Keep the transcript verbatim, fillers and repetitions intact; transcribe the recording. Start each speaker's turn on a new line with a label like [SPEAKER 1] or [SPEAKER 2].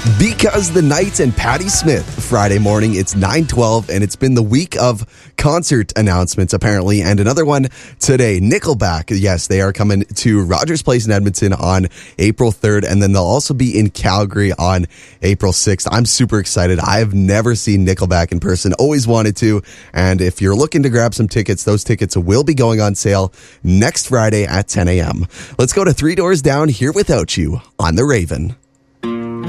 [SPEAKER 1] Because the Night and Patti Smith Friday morning. It's nine twelve, and it's been the week of concert announcements, apparently, and another one today. Nickelback, yes, they are coming to Rogers Place in Edmonton on April third, and then they'll also be in Calgary on April sixth. I'm super excited. I have never seen Nickelback in person, always wanted to, and if you're looking to grab some tickets, those tickets will be going on sale next Friday at ten a.m. Let's go to Three Doors Down, Here Without You on The Raven.